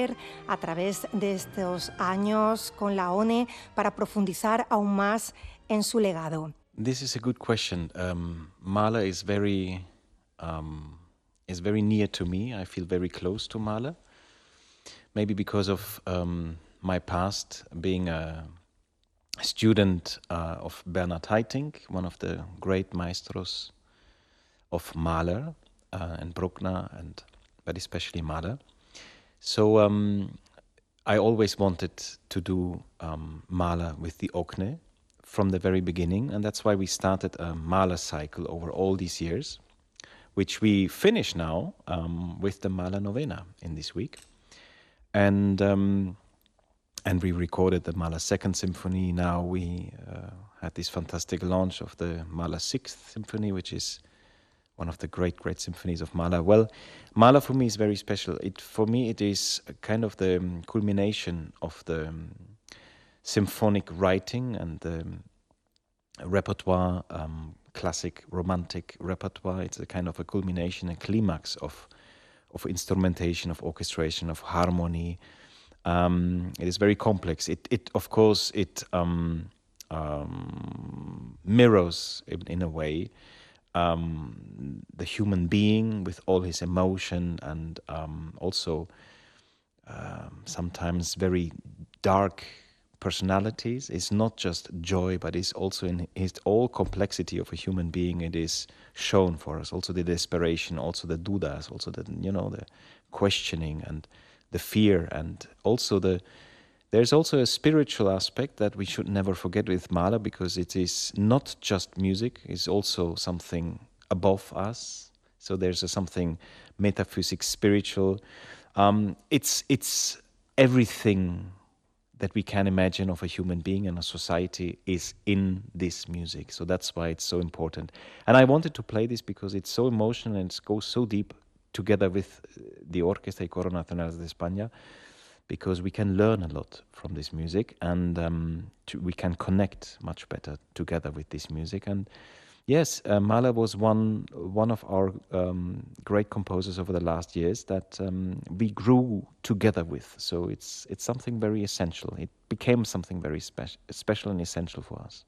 Mahler a través de estos años con la ONE para profundizar aún más en su legado? This is a good question. Mahler is very near to me. I feel very close to Mahler. Maybe because of my past, being a student of Bernhard Haitink, one of the great maestros of Mahler and Bruckner, but especially Mahler. So I always wanted to do Mahler with the Okne from the very beginning, and that's why we started a Mahler cycle over all these years, which we finish now with the Mahler Novena in this week. And we recorded the Mahler Second Symphony. Now we had this fantastic launch of the Mahler Sixth Symphony, which is one of the great symphonies of Mahler. Well, Mahler for me is very special. For me, it is kind of the culmination of the symphonic writing and the repertoire, classic romantic repertoire. It's a kind of a culmination, a climax of instrumentation, of orchestration, of harmony. It is very complex. It of course, mirrors in a way the human being with all his emotion and also sometimes very dark personalities. It's not just joy, but it's also in his all complexity of a human being. It is shown for us. Also the desperation, also the dudas, also the questioning and the fear, and also there's also a spiritual aspect that we should never forget with Mahler, because it is not just music, it's also something above us. So there's something metaphysic, spiritual. It's everything that we can imagine of a human being and a society is in this music. So that's why it's so important. And I wanted to play this because it's so emotional and it goes so deep together with the Orquesta y Coro Nacionales de España, because we can learn a lot from this music, and we can connect much better together with this music. And yes, Mahler was one of our great composers over the last years that we grew together with. So it's something very essential. It became something very special and essential for us.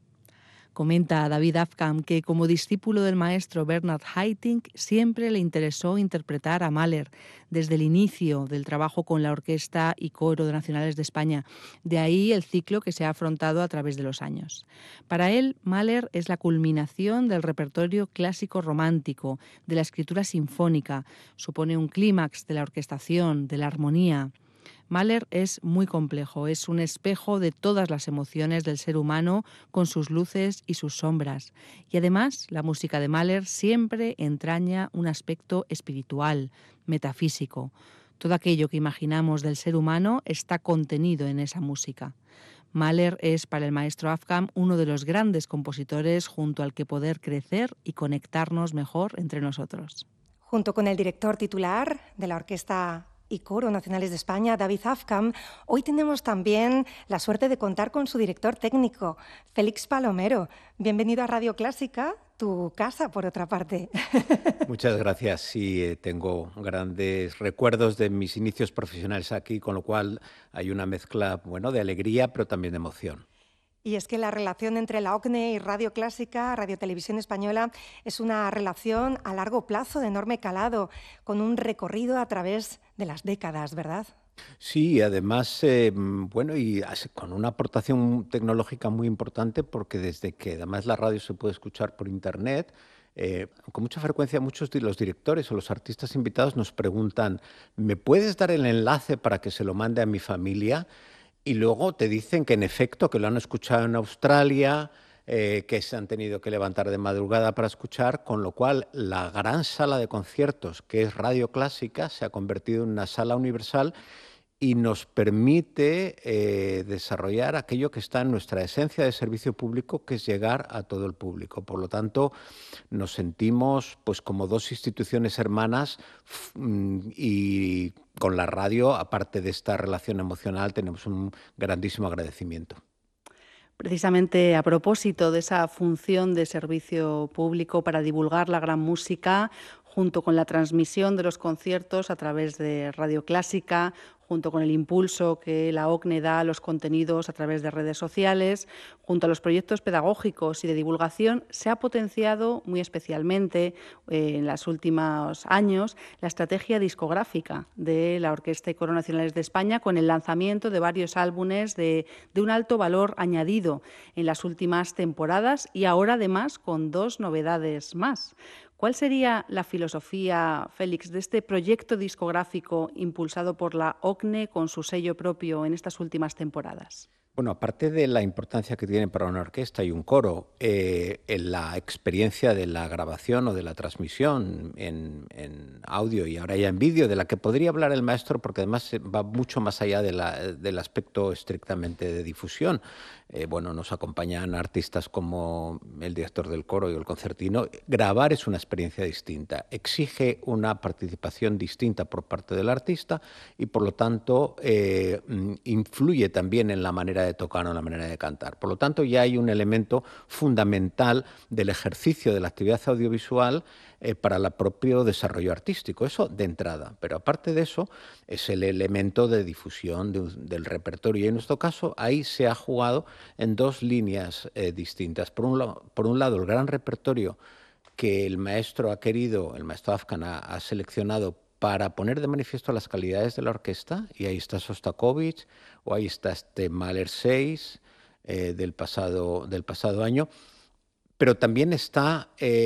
Comenta David Afkam que como discípulo del maestro Bernhard Haitink siempre le interesó interpretar a Mahler desde el inicio del trabajo con la Orquesta y Coro Nacionales de España. De ahí el ciclo que se ha afrontado a través de los años. Para él, Mahler es la culminación del repertorio clásico romántico, de la escritura sinfónica, supone un clímax de la orquestación, de la armonía. Mahler es muy complejo, es un espejo de todas las emociones del ser humano con sus luces y sus sombras. Y además, la música de Mahler siempre entraña un aspecto espiritual, metafísico. Todo aquello que imaginamos del ser humano está contenido en esa música. Mahler es, para el maestro Afkam, uno de los grandes compositores junto al que poder crecer y conectarnos mejor entre nosotros. Junto con el director titular de la Orquesta y Coro Nacionales de España, David Afkam, hoy tenemos también la suerte de contar con su director técnico, Félix Palomero. Bienvenido a Radio Clásica, tu casa, por otra parte. Muchas gracias. Sí, tengo grandes recuerdos de mis inicios profesionales aquí, con lo cual hay una mezcla, de alegría, pero también de emoción. Y es que la relación entre la OCNE y Radio Clásica, Radio Televisión Española, es una relación a largo plazo de enorme calado, con un recorrido a través de las décadas, ¿verdad? Sí, además, y con una aportación tecnológica muy importante, porque desde que además la radio se puede escuchar por internet, con mucha frecuencia muchos de los directores o los artistas invitados nos preguntan: ¿me puedes dar el enlace para que se lo mande a mi familia? Y luego te dicen que en efecto, que lo han escuchado en Australia, que se han tenido que levantar de madrugada para escuchar, con lo cual la gran sala de conciertos, que es Radio Clásica, se ha convertido en una sala universal y nos permite desarrollar aquello que está en nuestra esencia de servicio público, que es llegar a todo el público. Por lo tanto, nos sentimos como dos instituciones hermanas, y con la radio, aparte de esta relación emocional, tenemos un grandísimo agradecimiento. Precisamente a propósito de esa función de servicio público para divulgar la gran música, junto con la transmisión de los conciertos a través de Radio Clásica, junto con el impulso que la OCNE da a los contenidos a través de redes sociales, junto a los proyectos pedagógicos y de divulgación, se ha potenciado muy especialmente en los últimos años la estrategia discográfica de la Orquesta y Coro Nacionales de España, con el lanzamiento de varios álbumes de un alto valor añadido en las últimas temporadas y ahora además con 2 novedades más. ¿Cuál sería la filosofía, Félix, de este proyecto discográfico impulsado por la OCNE con su sello propio en estas últimas temporadas? Bueno, aparte de la importancia que tiene para una orquesta y un coro, en la experiencia de la grabación o de la transmisión en audio y ahora ya en vídeo, de la que podría hablar el maestro, porque además va mucho más allá del aspecto estrictamente de difusión. Bueno, nos acompañan artistas como el director del coro y el concertino. Grabar es una experiencia distinta, exige una participación distinta por parte del artista y, por lo tanto, influye también en la manera de tocar o en la manera de cantar. Por lo tanto, ya hay un elemento fundamental del ejercicio de la actividad audiovisual para el propio desarrollo artístico, eso de entrada. Pero aparte de eso, es el elemento de difusión del repertorio. Y en nuestro caso, ahí se ha jugado en 2 líneas distintas. Por un lado, el gran repertorio que el maestro ha querido, el maestro Afkam ha seleccionado para poner de manifiesto las calidades de la orquesta, y ahí está Sostakovich, o ahí está este Mahler 6 del pasado año. Pero también está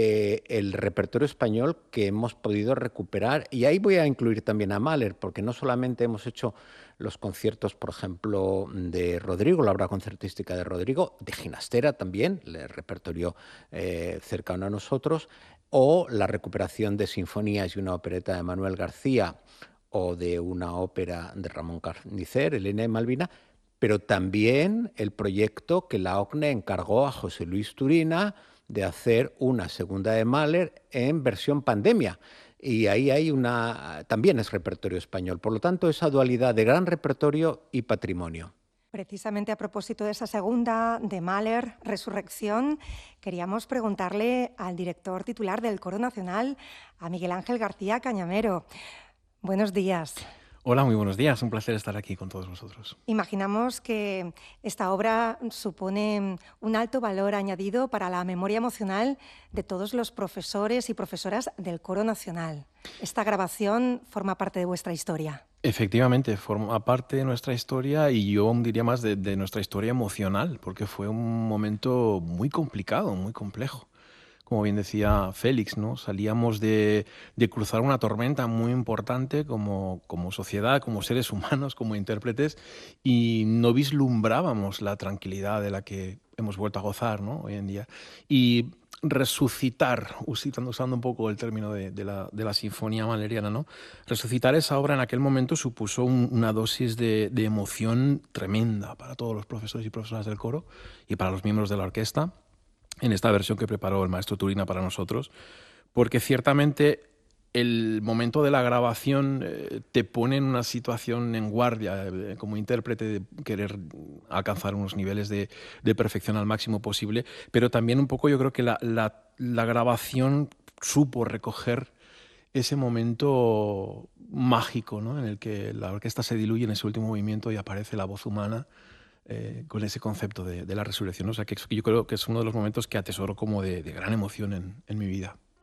el repertorio español que hemos podido recuperar, y ahí voy a incluir también a Mahler, porque no solamente hemos hecho los conciertos, por ejemplo, de Rodrigo, la obra concertística de Rodrigo, de Ginastera también, el repertorio cercano a nosotros, o la recuperación de sinfonías y una opereta de Manuel García, o de una ópera de Ramón Carnicer, Elena de Malvina, pero también el proyecto que la OCNE encargó a José Luis Turina de hacer una segunda de Mahler en versión pandemia. Y ahí hay también es repertorio español. Por lo tanto, esa dualidad de gran repertorio y patrimonio. Precisamente a propósito de esa segunda de Mahler, Resurrección, queríamos preguntarle al director titular del Coro Nacional, a Miguel Ángel García Cañamero. Buenos días. Hola, muy buenos días. Un placer estar aquí con todos vosotros. Imaginamos que esta obra supone un alto valor añadido para la memoria emocional de todos los profesores y profesoras del Coro Nacional. Esta grabación forma parte de vuestra historia. Efectivamente, forma parte de nuestra historia, y yo diría más de nuestra historia emocional, porque fue un momento muy complicado, muy complejo. Como bien decía Félix, ¿no? Salíamos de cruzar una tormenta muy importante como sociedad, como seres humanos, como intérpretes, y no vislumbrábamos la tranquilidad de la que hemos vuelto a gozar, ¿no? Hoy en día. Y resucitar, usando un poco el término de la sinfonía mahleriana, ¿no? Resucitar esa obra en aquel momento supuso una dosis de emoción tremenda para todos los profesores y profesoras del coro y para los miembros de la orquesta, en esta versión que preparó el maestro Turina para nosotros, porque ciertamente el momento de la grabación te pone en una situación en guardia como intérprete de querer alcanzar unos niveles de perfección al máximo posible, pero también un poco yo creo que la grabación supo recoger ese momento mágico, ¿no? En el que la orquesta se diluye en ese último movimiento y aparece la voz humana con ese concepto de la resurrección. O sea, que yo creo que es uno de los momentos que atesoro como de gran emoción en mi vida.